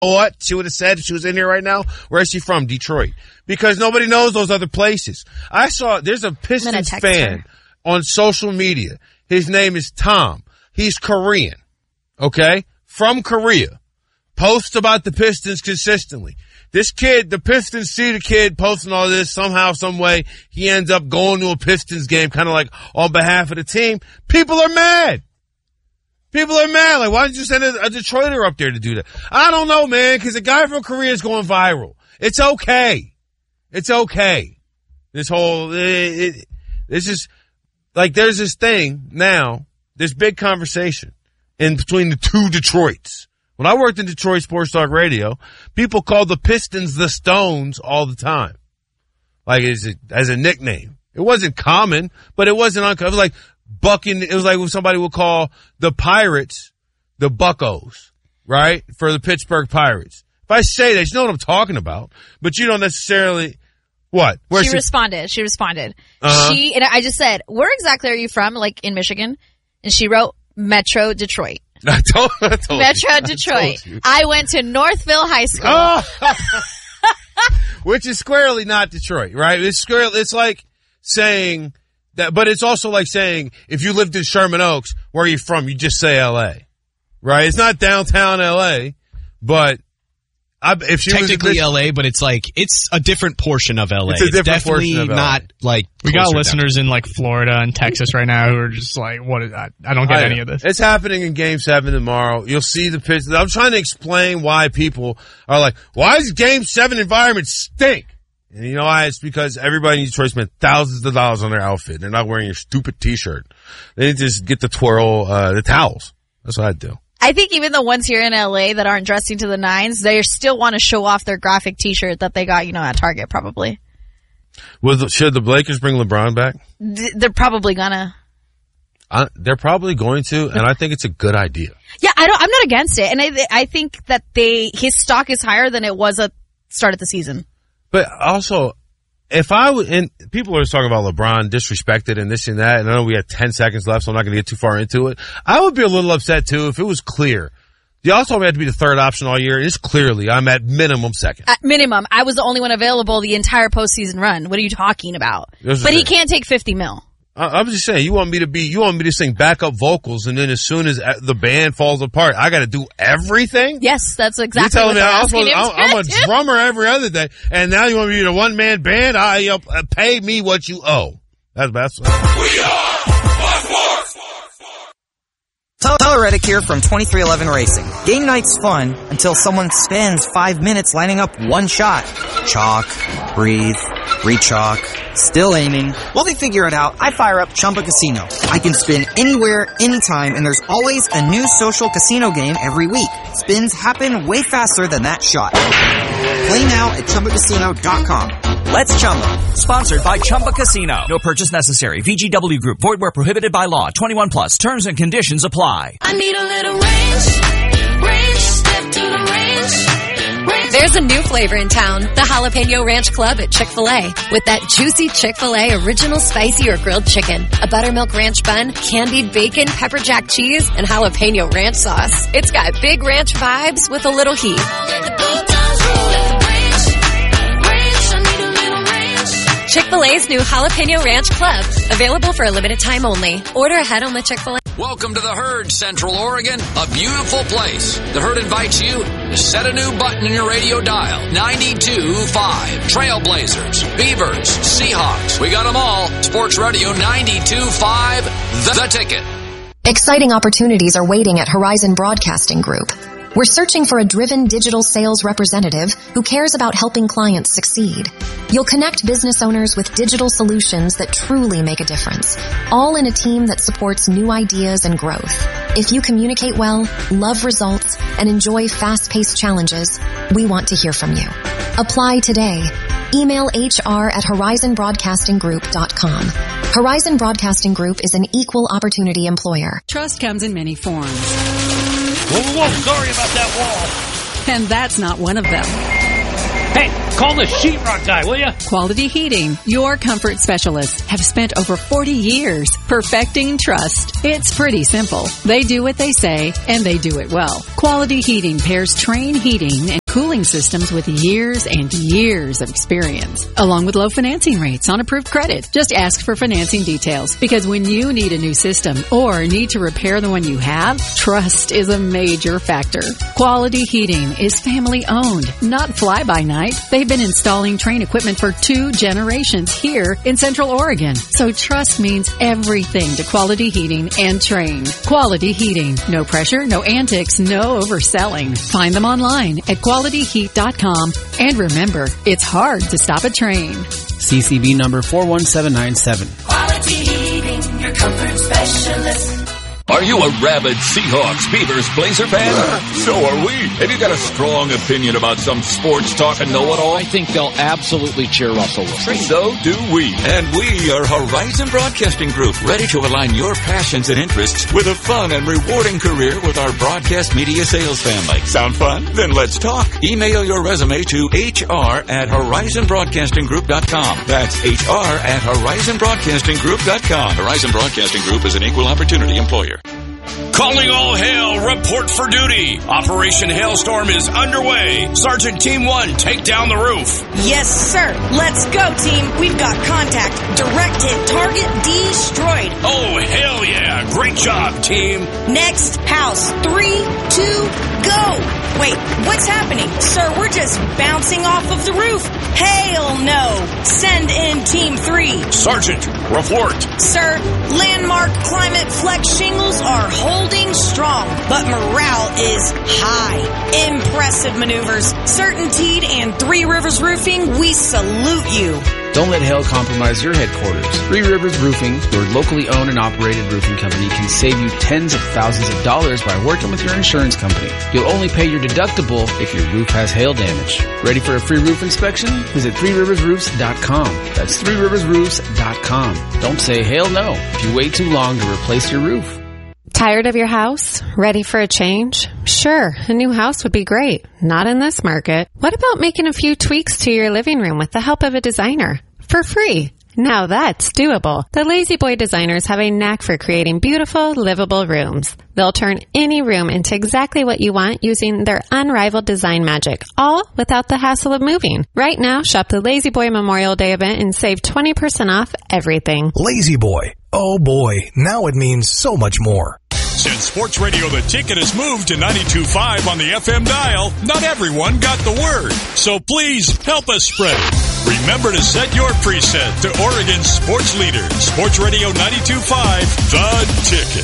what she would have said if she was in here right now? Where is she from? Detroit. Because nobody knows those other places. There's a Pistons fan on social media. His name is Tom. He's Korean. Okay? From Korea. Posts about the Pistons consistently. This kid, the Pistons see the kid posting all this somehow, some way. He ends up going to a Pistons game, kind of like on behalf of the team. People are mad. People are mad. Like, why did you send a Detroiter up there to do that? I don't know, man, because a guy from Korea is going viral. It's okay. It's okay. This whole, this is, like, there's this thing now, this big conversation in between the two Detroits. When I worked in Detroit Sports Talk Radio, people called the Pistons the Stones all the time. Like, as a nickname. It wasn't common, but it wasn't uncommon. It was like bucking, it was like when somebody would call the Pirates the Buccos, right? For the Pittsburgh Pirates. If I say that, you know what I'm talking about, but you don't necessarily, what? She responded. Uh-huh. And I just said, where exactly are you from? Like in Michigan? And she wrote Metro Detroit. I told Metro Detroit. I went to Northville High School. Oh. Which is squarely not Detroit, right? It's like saying that, but it's also like saying if you lived in Sherman Oaks, where are you from? You just say LA, right? It's not downtown LA, but if she technically was LA, but it's like, it's a different portion of LA. It's a different portion of LA. Not like, we got listeners in like Florida and Texas right now who are just like, what is that? I don't get any of this. It's happening in Game 7 tomorrow. You'll see the Pistons. I'm trying to explain why people are like, why does Game 7 environment stink? And you know why? It's because everybody in Detroit spent thousands of dollars on their outfit. They're not wearing your stupid t-shirt. They need to just get the the towels. That's what I'd do. I think even the ones here in LA that aren't dressing to the nines, they still want to show off their graphic t-shirt that they got, at Target probably. Should the Lakers bring LeBron back? They're probably gonna. They're probably going to, and I think it's a good idea. Yeah, I'm not against it. And I think that his stock is higher than it was at start of the season. But also, and people are talking about LeBron disrespected and this and that, and I know we have 10 seconds left, so I'm not going to get too far into it. I would be a little upset too if it was clear. The All-Star had to be the third option all year. It's clearly, I'm at minimum second. At minimum. I was the only one available the entire postseason run. What are you talking about? But he can't take $50 million. I'm just saying, you want me to sing backup vocals, and then as soon as the band falls apart, I got to do everything? Yes, that's exactly what I'm a drummer every other day, and now you want me to be a one-man band? Pay me what you owe. That's We are Fox Sports. Tyler Reddick here from 2311 Racing. Game night's fun until someone spends 5 minutes lining up one shot. Chalk, breathe, re-chalk, still aiming. While they figure it out, I fire up Chumba Casino. I can spin anywhere, anytime, and there's always a new social casino game every week. Spins happen way faster than that shot. Play now at ChumbaCasino.com. Let's Chumba. Sponsored by Chumba Casino. No purchase necessary. VGW Group. Void where prohibited by law. 21 plus. Terms and conditions apply. I need a little range, step to the range. There's a new flavor in town. The Jalapeno Ranch Club at Chick-fil-A. With that juicy Chick-fil-A original spicy or grilled chicken, a buttermilk ranch bun, candied bacon, pepper jack cheese, and jalapeno ranch sauce. It's got big ranch vibes with a little heat. Chick-fil-A's new Jalapeno Ranch Club. Available for a limited time only. Order ahead on the Chick-fil-A. Welcome to the Herd, Central Oregon, a beautiful place. The Herd invites you to set a new button in your radio dial. 92.5. Trailblazers, Beavers, Seahawks. We got them all. Sports Radio 92.5. The Ticket. Exciting opportunities are waiting at Horizon Broadcasting Group. We're searching for a driven digital sales representative who cares about helping clients succeed. You'll connect business owners with digital solutions that truly make a difference, all in a team that supports new ideas and growth. If you communicate well, love results, and enjoy fast-paced challenges, we want to hear from you. Apply today. Email hr@horizonbroadcastinggroup.com. Horizon Broadcasting Group is an equal opportunity employer. Trust comes in many forms. Whoa, sorry about that wall. And that's not one of them. Hey, Call the sheetrock guy, will you? Quality Heating, your comfort specialists, have spent over 40 years perfecting trust. It's pretty simple. They do what they say, and they do it well. Quality Heating pairs Trane heating and cooling systems with years and years of experience, along with low financing rates on approved credit. Just ask for financing details, because when you need a new system or need to repair the one you have, trust is a major factor. Quality Heating is family owned, not fly by night. They've been installing Trane equipment for 2 generations here in Central Oregon. So trust means everything to Quality Heating and Trane. Quality Heating. No pressure, no antics, no overselling. Find them online at qualityheat.com. And remember, it's hard to stop a train. CCB number 41797. Quality Heating, your comfort specialist. Are you a rabid Seahawks, Beavers, Blazer fan? So are we. Have you got a strong opinion about some sports talk and know-it-all? I think they'll absolutely cheer Russell Wilson. So do we. And we are Horizon Broadcasting Group, ready to align your passions and interests with a fun and rewarding career with our broadcast media sales family. Sound fun? Then let's talk. Email your resume to hr@horizonbroadcastinggroup.com. That's hr@horizonbroadcastinggroup.com. Horizon Broadcasting Group is an equal opportunity employer. Calling all hail, report for duty. Operation Hailstorm is underway. Sergeant Team 1, take down the roof. Yes, sir. Let's go, team. We've got contact. Direct hit target destroyed. Oh, hell yeah. Great job, team. Next house. 3, 2, go. Wait, what's happening? Sir, we're just bouncing off of the roof. Hail no. Send in Team 3. Sergeant, report. Sir, landmark climate flex shingles are holding strong, but morale is high. Impressive maneuvers. Certainteed and Three Rivers Roofing, we salute you. Don't let hail compromise your headquarters. Three Rivers Roofing, your locally owned and operated roofing company, can save you tens of thousands of dollars by working with your insurance company. You'll only pay your deductible if your roof has hail damage. Ready for a free roof inspection? Visit threeriversroofs.com. That's threeriversroofs.com. Don't say hail no if you wait too long to replace your roof. Tired of your house? Ready for a change? Sure, a new house would be great. Not in this market. What about making a few tweaks to your living room with the help of a designer? For free. Now that's doable. The Lazy Boy designers have a knack for creating beautiful, livable rooms. They'll turn any room into exactly what you want using their unrivaled design magic, all without the hassle of moving. Right now, shop the Lazy Boy Memorial Day event and save 20% off everything. Lazy Boy. Oh boy, now it means so much more. Since Sports Radio The Ticket has moved to 92.5 on the FM dial, not everyone got the word. So please help us spread it. Remember to set your preset to Oregon's sports leader, Sports Radio 92.5, The Ticket.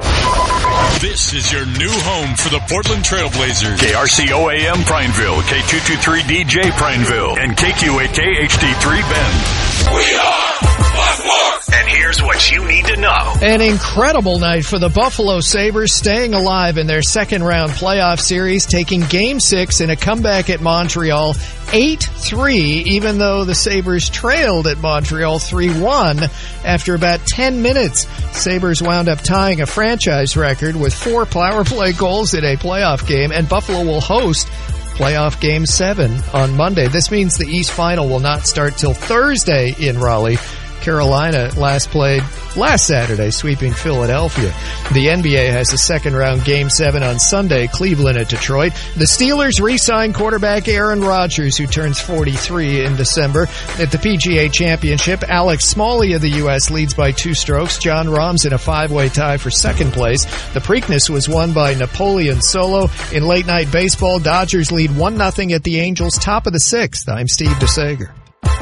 This is your new home for the Portland Trailblazers. KRCOAM Prineville, K223DJ Prineville, and KQAK HD3 Bend. We are Buffalo. And here's what you need to know. An incredible night for the Buffalo Sabres, staying alive in their second-round playoff series, taking Game 6 in a comeback at Montreal 8-3, even though the Sabres trailed at Montreal 3-1 after about 10 minutes. Sabres wound up tying a franchise record with 4 power play goals in a playoff game, and Buffalo will host playoff Game 7 on Monday. This means the East Final will not start till Thursday in Raleigh. Carolina last played last Saturday, sweeping Philadelphia. The NBA has a second-round Game 7 on Sunday, Cleveland at Detroit. The Steelers re-signed quarterback Aaron Rodgers, who turns 43 in December. At the PGA Championship, Alex Smalley of the U.S. leads by 2 strokes. John Rahm's in a 5-way tie for second place. The Preakness was won by Napoleon Solo. In late-night baseball, Dodgers lead 1-0 at the Angels, top of the 6th. I'm Steve DeSager.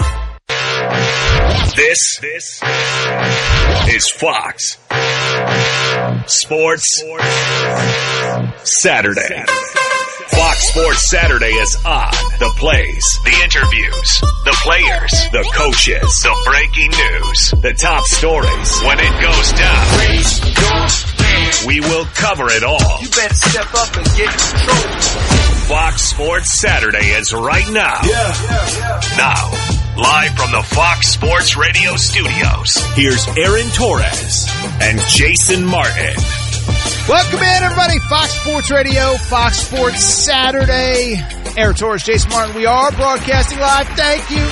This is Fox Sports Saturday. Fox Sports Saturday is on. The plays, the interviews, the players, the coaches, the breaking news, the top stories. When it goes down, we will cover it all. You better step up and get in control. Fox Sports Saturday is right now. Now, live from the Fox Sports Radio studios, here's Aaron Torres and Jason Martin. Welcome in, everybody. Fox Sports Radio, Fox Sports Saturday. Aaron Torres, Jason Martin. We are broadcasting live. Thank you.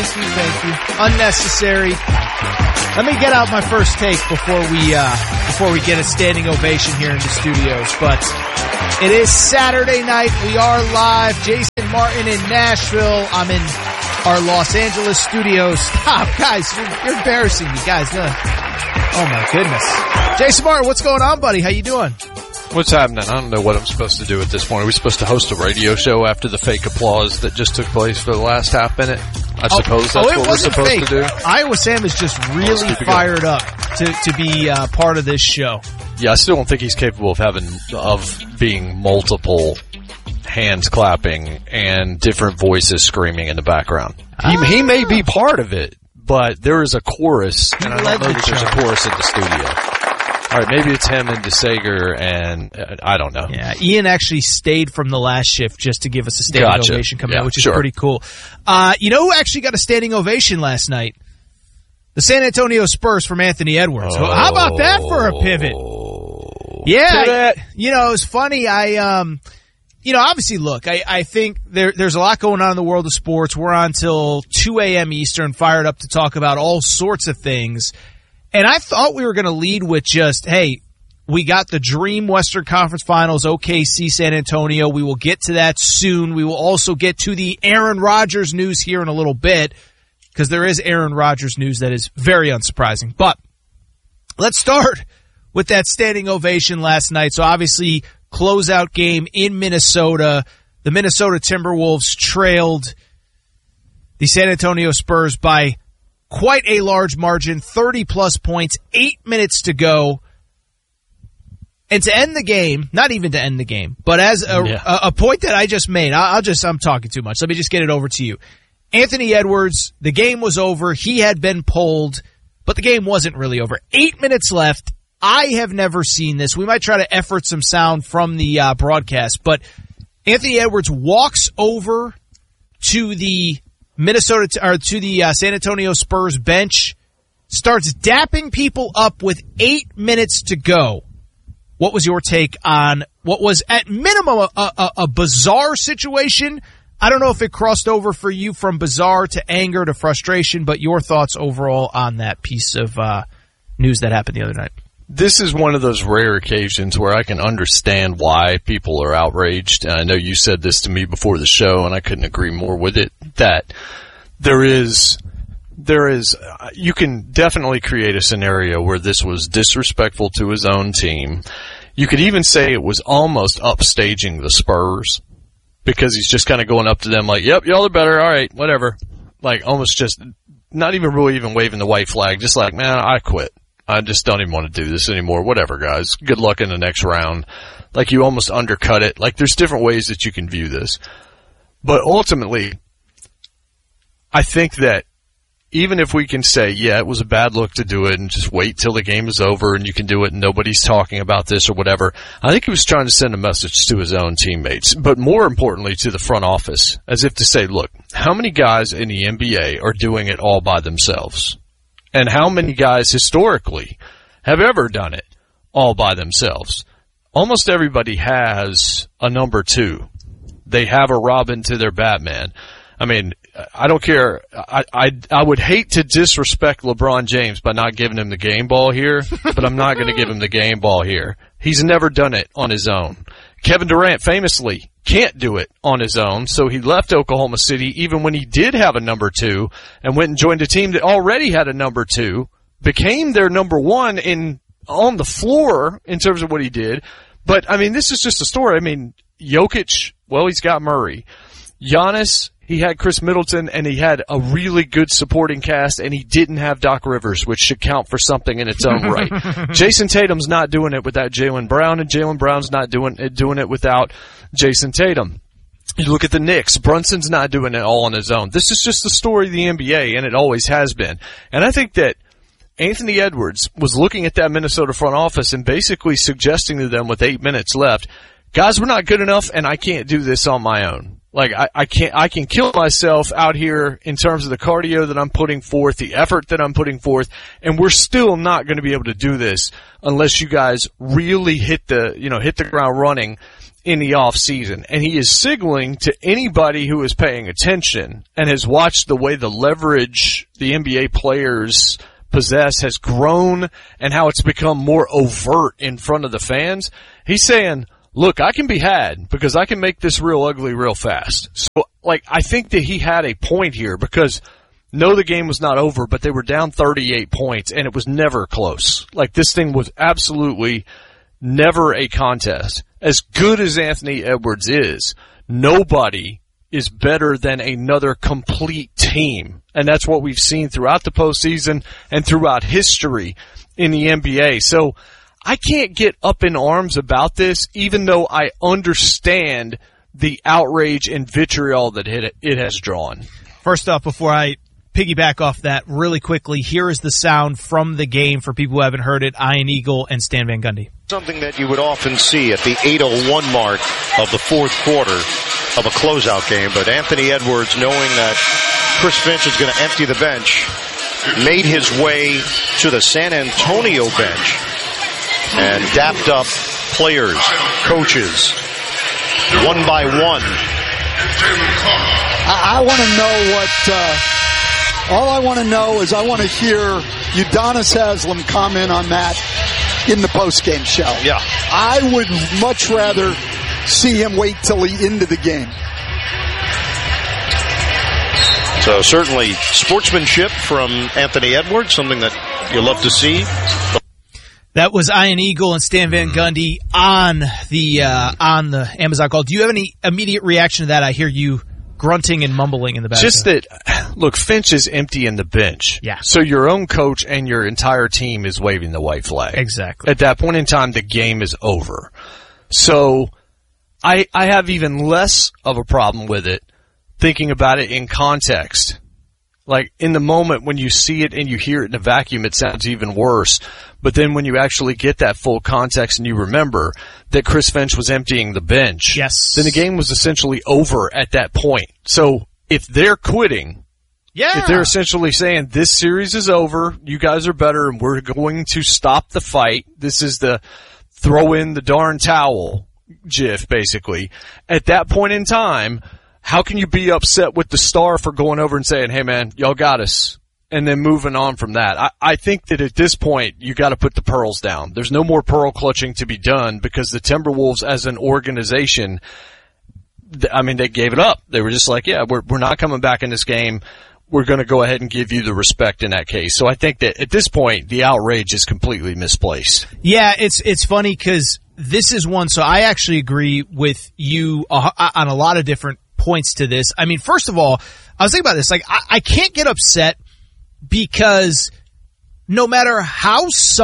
Unnecessary. Let me get out my first take before we get a standing ovation here in the studios. But it is Saturday night. We are live. Jason Martin in Nashville. I'm in our Los Angeles studios. Stop, guys. You're embarrassing me, guys. Oh, my goodness. Jason Martin, what's going on, buddy? How you doing? What's happening? I don't know what I'm supposed to do at this point. Are we supposed to host a radio show after the fake applause that just took place for the last half minute? I suppose that's what we're supposed to do. Iowa Sam is just really fired up to be part of this show. Yeah, I still don't think he's capable of being multiple hands clapping and different voices screaming in the background. He may be part of it, but there is a chorus, and I don't know that there's a chorus in the studio. All right, maybe it's him and DeSager, and I don't know. Yeah, Ian actually stayed from the last shift just to give us a standing ovation coming out, which is pretty cool. You know who actually got a standing ovation last night? The San Antonio Spurs from Anthony Edwards. Oh. How about that for a pivot? Yeah, you know, it was funny. Obviously, look, I think there's a lot going on in the world of sports. We're on till 2 a.m. Eastern, fired up to talk about all sorts of things. And I thought we were going to lead with just, hey, we got the Dream Western Conference Finals, OKC San Antonio. We will get to that soon. We will also get to the Aaron Rodgers news here in a little bit, because there is Aaron Rodgers news that is very unsurprising. But let's start with that standing ovation last night. So obviously, closeout game in Minnesota. The Minnesota Timberwolves trailed the San Antonio Spurs by quite a large margin, 30-plus points, 8 minutes to go. And to end the game, not even to end the game, but as a point that I just made, I'm talking too much. Let me just get it over to you. Anthony Edwards, the game was over. He had been pulled, but the game wasn't really over. 8 minutes left. I have never seen this. We might try to effort some sound from the broadcast, but Anthony Edwards walks over to the San Antonio Spurs bench, starts dapping people up with 8 minutes to go. What was your take on what was at minimum a bizarre situation? I don't know if it crossed over for you from bizarre to anger to frustration, but your thoughts overall on that piece of news that happened the other night. This is one of those rare occasions where I can understand why people are outraged. And I know you said this to me before the show, and I couldn't agree more with it, that there is, you can definitely create a scenario where this was disrespectful to his own team. You could even say it was almost upstaging the Spurs, because he's just kind of going up to them like, yep, y'all are better, all right, whatever. Like, almost just not even really even waving the white flag, just like, man, I quit. I just don't even want to do this anymore. Whatever, guys. Good luck in the next round. Like, you almost undercut it. Like, there's different ways that you can view this. But ultimately, I think that even if we can say, yeah, it was a bad look to do it and just wait till the game is over and you can do it and nobody's talking about this or whatever, I think he was trying to send a message to his own teammates, but more importantly to the front office, as if to say, look, how many guys in the NBA are doing it all by themselves? And how many guys historically have ever done it all by themselves? Almost everybody has a number two. They have a Robin to their Batman. I mean, I don't care. I would hate to disrespect LeBron James by not giving him the game ball here, but I'm not going to give him the game ball here. He's never done it on his own. Kevin Durant famously can't do it on his own, so he left Oklahoma City even when he did have a number two and went and joined a team that already had a number two, became their number one on the floor in terms of what he did. But, I mean, this is just a story. I mean, Jokic, well, he's got Murray. Giannis, he had Chris Middleton, and he had a really good supporting cast, and he didn't have Doc Rivers, which should count for something in its own right. Jason Tatum's not doing it without Jaylen Brown, and Jaylen Brown's not doing it without Jason Tatum. You look at the Knicks. Brunson's not doing it all on his own. This is just the story of the NBA, and it always has been. And I think that Anthony Edwards was looking at that Minnesota front office and basically suggesting to them with 8 minutes left, guys, we're not good enough, and I can't do this on my own. Like, I can kill myself out here in terms of the cardio that I'm putting forth, the effort that I'm putting forth, and we're still not going to be able to do this unless you guys really hit the ground running in the off season. And he is signaling to anybody who is paying attention and has watched the way the leverage the NBA players possess has grown and how it's become more overt in front of the fans. He's saying, look, I can be had because I can make this real ugly real fast. So, like, I think that he had a point here because, no, the game was not over, but they were down 38 points, and it was never close. Like, this thing was absolutely never a contest. As good as Anthony Edwards is, nobody is better than another complete team. And that's what we've seen throughout the postseason and throughout history in the NBA. So, I can't get up in arms about this, even though I understand the outrage and vitriol that it has drawn. First off, before I piggyback off that really quickly, here is the sound from the game for people who haven't heard it, Ian Eagle and Stan Van Gundy. Something that you would often see at the 8:01 mark of the fourth quarter of a closeout game, but Anthony Edwards, knowing that Chris Finch is going to empty the bench, made his way to the San Antonio bench and dapped up players, coaches, one by one. I want to know what, all I want to know is I want to hear Udonis Haslem comment on that in the postgame show. Yeah. I would much rather see him wait till the end of the game. So certainly sportsmanship from Anthony Edwards, something that you love to see. That was Ian Eagle and Stan Van Gundy on the Amazon call. Do you have any immediate reaction to that? I hear you grunting and mumbling in the background. Just that, look, Finch is emptying the bench. Yeah. So your own coach and your entire team is waving the white flag. Exactly. At that point in time, the game is over. So I have even less of a problem with it thinking about it in context. Like, in the moment when you see it and you hear it in a vacuum, it sounds even worse. But then when you actually get that full context and you remember that Chris Finch was emptying the bench, yes, then the game was essentially over at that point. So if they're quitting, if they're essentially saying this series is over, you guys are better, and we're going to stop the fight, this is the throw in the darn towel gif, basically. At that point in time, how can you be upset with the star for going over and saying, hey man, y'all got us, and then moving on from that? I think that at this point, you got to put the pearls down. There's no more pearl clutching to be done because the Timberwolves as an organization, I mean, they gave it up. They were just like, yeah, we're not coming back in this game. We're going to go ahead and give you the respect in that case. So I think that at this point, the outrage is completely misplaced. Yeah, it's funny because this is one, so I actually agree with you on a lot of different points to this. I mean, first of all, I was thinking about this. Like, I can't get upset because no matter how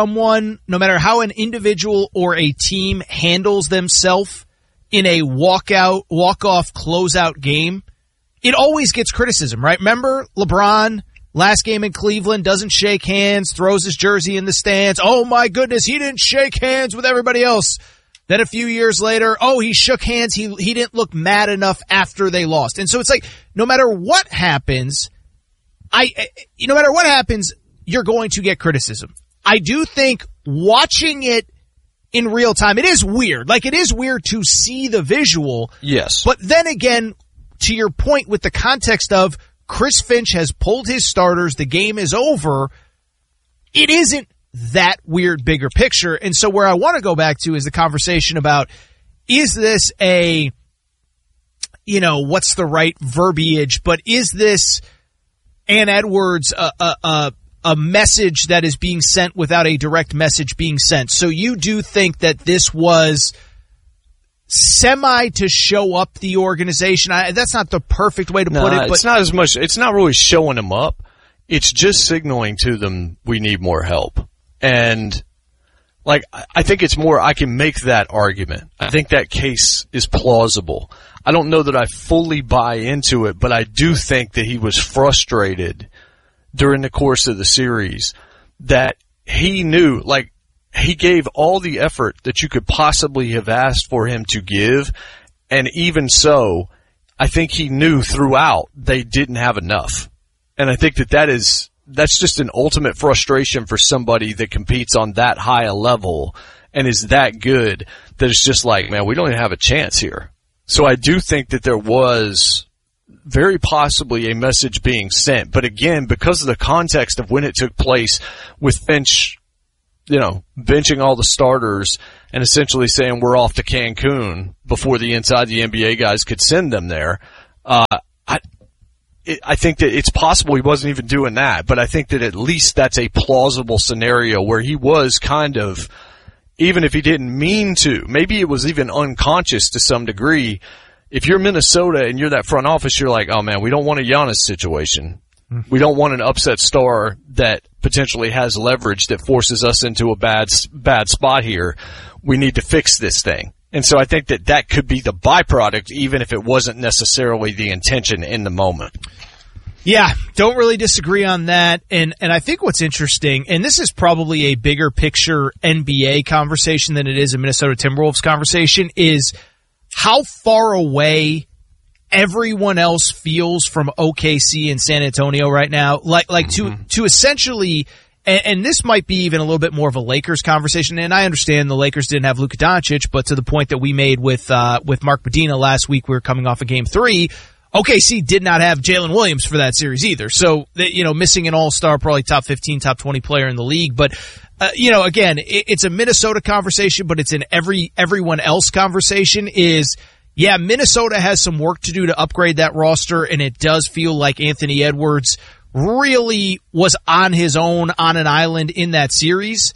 an individual or a team handles themselves in a walk-off, closeout game, it always gets criticism, right? Remember LeBron, last game in Cleveland, doesn't shake hands, throws his jersey in the stands. Oh my goodness, he didn't shake hands with everybody else. Then a few years later, he shook hands. He didn't look mad enough after they lost. And so it's like, no matter what happens, you're going to get criticism. I do think watching it in real time, it is weird. Like, it is weird to see the visual. Yes. But then again, to your point with the context of Chris Finch has pulled his starters, the game is over, it isn't that weird bigger picture. And so where I want to go back to is the conversation about, is this what's the right verbiage, but is this Ann Edwards a message that is being sent without a direct message being sent? So you do think that this was semi to show up the organization? That's not the perfect way to put it. But it's not as much. It's not really showing them up. It's just signaling to them we need more help. And like, I think it's more, I can make that argument. I think that case is plausible. I don't know that I fully buy into it, but I do think that he was frustrated during the course of the series that he knew, like, he gave all the effort that you could possibly have asked for him to give. And even so, I think he knew throughout they didn't have enough. And I think that's just an ultimate frustration for somebody that competes on that high a level and is that good that it's just like, man, we don't even have a chance here. So I do think that there was very possibly a message being sent. But again, because of the context of when it took place with Finch, benching all the starters and essentially saying we're off to Cancun before the Inside the NBA guys could send them there, I think that it's possible he wasn't even doing that, but I think that at least that's a plausible scenario where he was kind of, even if he didn't mean to, maybe it was even unconscious to some degree. If you're Minnesota and you're that front office, you're like, oh man, we don't want a Giannis situation. We don't want an upset star that potentially has leverage that forces us into a bad spot here. We need to fix this thing. And so I think that could be the byproduct, even if it wasn't necessarily the intention in the moment. Yeah, don't really disagree on that. And I think what's interesting, and this is probably a bigger picture NBA conversation than it is a Minnesota Timberwolves conversation, is how far away everyone else feels from OKC and San Antonio right now. To essentially, and this might be even a little bit more of a Lakers conversation, and I understand the Lakers didn't have Luka Doncic, but to the point that we made with Mark Medina last week, we were coming off of Game 3, OKC did not have Jalen Williams for that series either. So, missing an all-star, probably top 15, top 20 player in the league. But, again, it's a Minnesota conversation, but it's an everyone else conversation is, yeah, Minnesota has some work to do to upgrade that roster, and it does feel like Anthony Edwards really was on his own on an island in that series.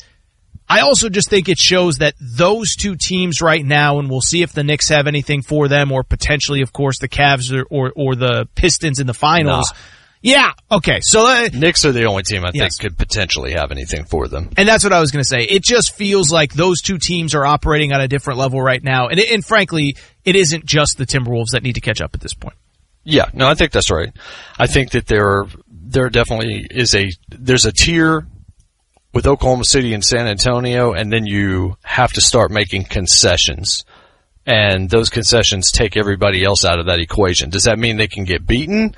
I also just think it shows that those two teams right now, and we'll see if the Knicks have anything for them, or potentially, of course, the Cavs or the Pistons in the finals. Nah. Yeah, okay. So Knicks are the only team I think could potentially have anything for them. And that's what I was going to say. It just feels like those two teams are operating on a different level right now. And frankly, it isn't just the Timberwolves that need to catch up at this point. Yeah, no, I think that's right. I think that there definitely is there's a tier with Oklahoma City and San Antonio, and then you have to start making concessions. And those concessions take everybody else out of that equation. Does that mean they can get beaten?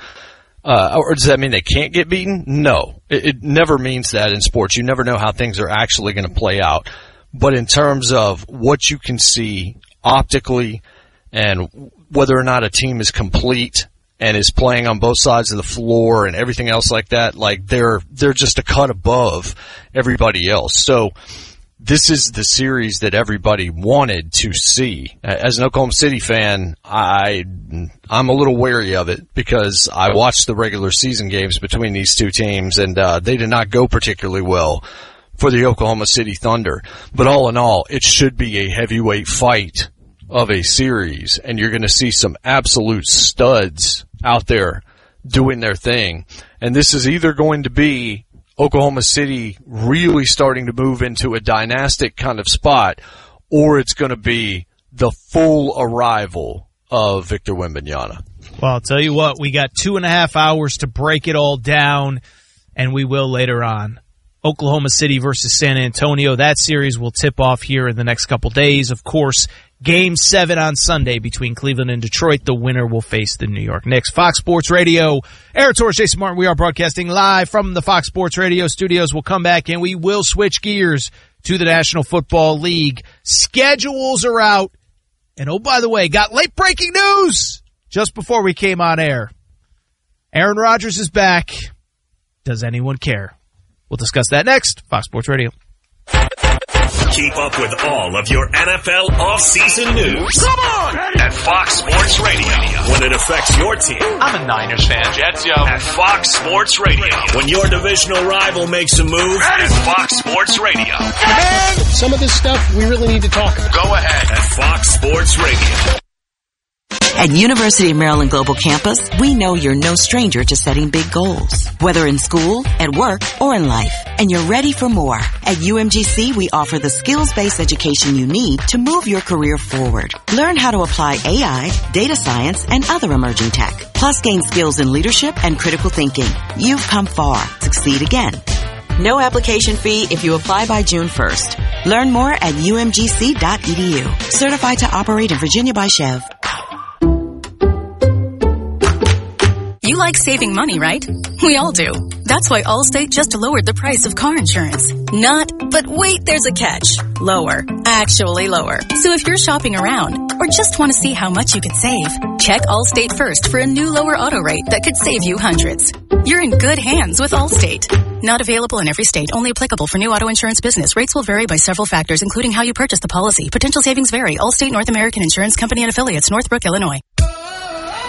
Or does that mean they can't get beaten? No. It never means that in sports. You never know how things are actually going to play out. But in terms of what you can see optically and whether or not a team is complete and is playing on both sides of the floor and everything else like that, like they're just a cut above everybody else. So this is the series that everybody wanted to see. As an Oklahoma City fan, I'm a little wary of it because I watched the regular season games between these two teams, and they did not go particularly well for the Oklahoma City Thunder. But all in all, it should be a heavyweight fight of a series, and you're going to see some absolute studs out there doing their thing. And this is either going to be Oklahoma City really starting to move into a dynastic kind of spot, or it's going to be the full arrival of Victor Wembanyama. Well, I'll tell you what, we got 2.5 hours to break it all down, and we will later on. Oklahoma City versus San Antonio. That series will tip off here in the next couple days. Of course, Game 7 on Sunday between Cleveland and Detroit. The winner will face the New York Knicks. Fox Sports Radio. Aaron Torres, Jason Martin. We are broadcasting live from the Fox Sports Radio studios. We'll come back and we will switch gears to the National Football League. Schedules are out. And oh, by the way, got late breaking news just before we came on air. Aaron Rodgers is back. Does anyone care? We'll discuss that next. Fox Sports Radio. Keep up with all of your NFL offseason news. Come on! At Fox Sports Radio. When it affects your team. I'm a Niners fan. Jets, yo. At Fox Sports Radio. When your divisional rival makes a move. At Fox Sports Radio. Man, some of this stuff we really need to talk about. Go ahead. At Fox Sports Radio. At University of Maryland Global Campus, we know you're no stranger to setting big goals, whether in school, at work, or in life, and you're ready for more. At UMGC, we offer the skills-based education you need to move your career forward. Learn how to apply AI, data science, and other emerging tech, plus gain skills in leadership and critical thinking. You've come far. Succeed again. No application fee if you apply by June 1st. Learn more at umgc.edu. Certified to operate in Virginia by Chev. You like saving money, right? We all do. That's why Allstate just lowered the price of car insurance. But wait, there's a catch. Lower. Actually lower. So if you're shopping around or just want to see how much you could save, check Allstate first for a new lower auto rate that could save you hundreds. You're in good hands with Allstate. Not available in every state. Only applicable for new auto insurance business. Rates will vary by several factors, including how you purchase the policy. Potential savings vary. Allstate North American Insurance Company and affiliates, Northbrook, Illinois.